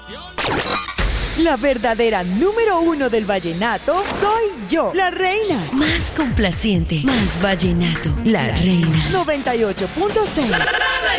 La verdadera número 1 del vallenato soy yo, la reina. Más complaciente, más vallenato, la reina. 98.6